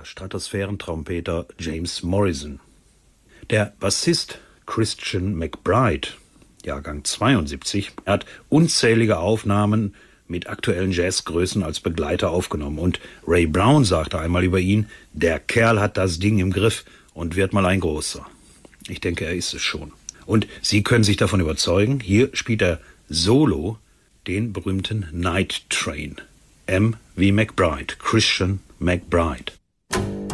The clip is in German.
Stratosphärentrompeter James Morrison. Der Bassist Christian McBride, Jahrgang 72, hat unzählige Aufnahmen mit aktuellen Jazzgrößen als Begleiter aufgenommen. Und Ray Brown sagte einmal über ihn, der Kerl hat das Ding im Griff und wird mal ein großer. Ich denke, er ist es schon. Und Sie können sich davon überzeugen, hier spielt er solo den berühmten Night Train. M wie McBride, Christian McBride.